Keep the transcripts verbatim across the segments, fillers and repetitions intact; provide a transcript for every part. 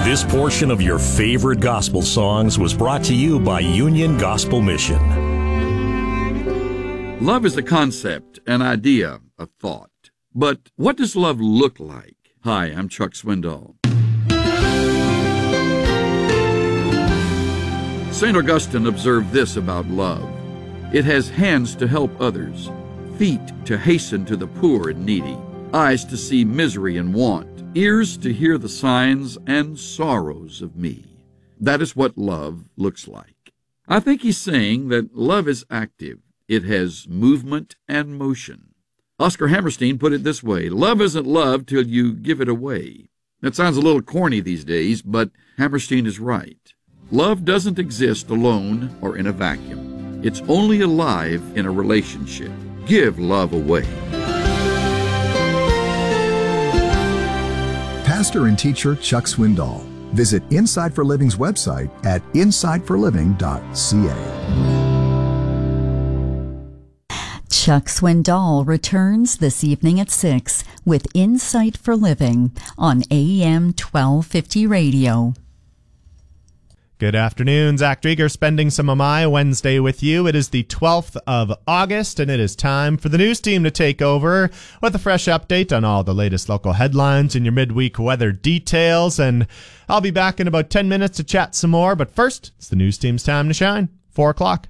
This portion of your favorite gospel songs was brought to you by Union Gospel Mission. Love is a concept, an idea, a thought. But what does love look like? Hi, I'm Chuck Swindoll. Saint Augustine observed this about love. It has hands to help others, feet to hasten to the poor and needy, eyes to see misery and want, ears to hear the signs and sorrows of me. That is what love looks like. I think he's saying that love is active. It has movement and motion. Oscar Hammerstein put it this way: love isn't love till you give it away. That sounds a little corny these days, but Hammerstein is right. Love doesn't exist alone or in a vacuum. It's only alive in a relationship. Give love away. Pastor and teacher Chuck Swindoll. Visit Inside for Living's website at inside for living dot c a. Chuck Swindoll returns this evening at six with Insight for Living on A M twelve fifty Radio. Good afternoon. Zach Drieger spending some of my Wednesday with you. It is the twelfth of August, and it is time for the news team to take over with a fresh update on all the latest local headlines and your midweek weather details. And I'll be back in about ten minutes to chat some more. But first, it's the news team's time to shine. Four o'clock.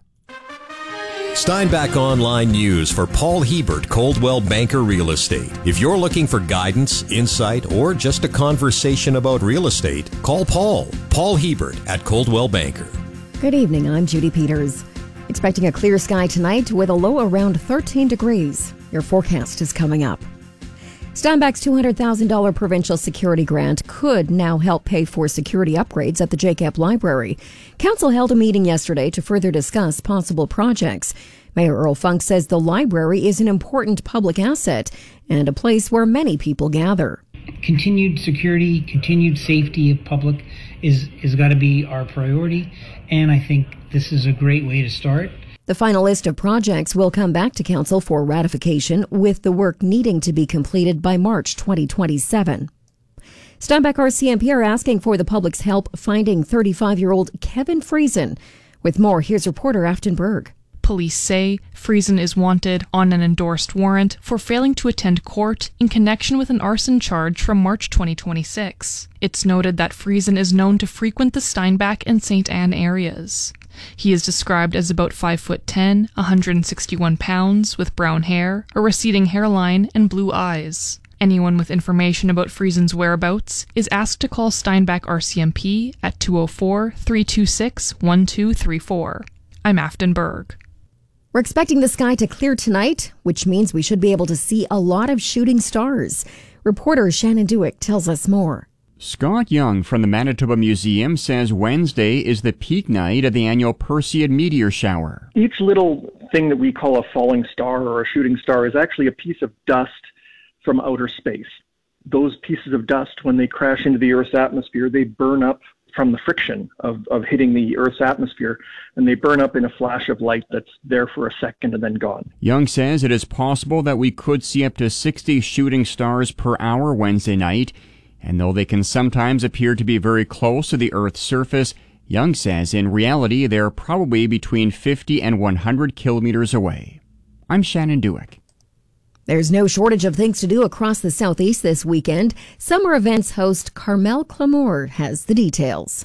Steinbach Online News for Paul Hebert, Coldwell Banker Real Estate. If you're looking for guidance, insight, or just a conversation about real estate, call Paul. Paul Hebert at Coldwell Banker. Good evening, I'm Judy Peters. Expecting a clear sky tonight with a low around thirteen degrees. Your forecast is coming up. Steinbach's two hundred thousand dollars provincial security grant could now help pay for security upgrades at the J CAP Library. Council held a meeting yesterday to further discuss possible projects. Mayor Earl Funk says the library is an important public asset and a place where many people gather. Continued security, continued safety of public is is got to be our priority, and I think this is a great way to start. The final list of projects will come back to Council for ratification, with the work needing to be completed by March twenty twenty-seven. Steinbach R C M P are asking for the public's help finding thirty-five-year-old Kevin Friesen. With more, here's reporter Afton Berg. Police say Friesen is wanted on an endorsed warrant for failing to attend court in connection with an arson charge from March twenty twenty-six. It's noted that Friesen is known to frequent the Steinbach and Saint Anne areas. He is described as about five foot ten, one hundred sixty-one pounds, with brown hair, a receding hairline, and blue eyes. Anyone with information about Friesen's whereabouts is asked to call Steinbach R C M P at two oh four, three two six, one two three four. I'm Afton Berg. We're expecting the sky to clear tonight, which means we should be able to see a lot of shooting stars. Reporter Shannon Dewick tells us more. Scott Young from the Manitoba Museum says Wednesday is the peak night of the annual Perseid meteor shower. Each little thing that we call a falling star or a shooting star is actually a piece of dust from outer space. Those pieces of dust, when they crash into the Earth's atmosphere, they burn up from the friction of, of hitting the Earth's atmosphere, and they burn up in a flash of light that's there for a second and then gone. Young says it is possible that we could see up to sixty shooting stars per hour Wednesday night, and though they can sometimes appear to be very close to the Earth's surface, Young says in reality they're probably between fifty and one hundred kilometers away. I'm Shannon Dewick. There's no shortage of things to do across the southeast this weekend. Summer events host Carmel Clamour has the details.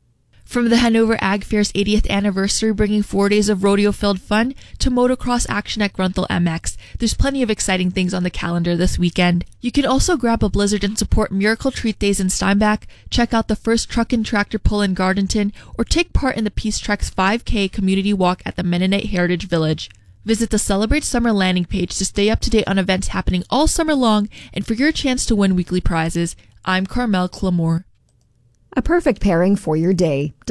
From the Hanover Ag Fair's eightieth anniversary, bringing four days of rodeo-filled fun, to motocross action at Grunthal M X, there's plenty of exciting things on the calendar this weekend. You can also grab a blizzard and support Miracle Treat Days in Steinbach, check out the first truck and tractor pull in Gardenton, or take part in the Peace Trek's five K community walk at the Mennonite Heritage Village. Visit the Celebrate Summer landing page to stay up to date on events happening all summer long and for your chance to win weekly prizes. I'm Carmel Clamour. A perfect pairing for your day.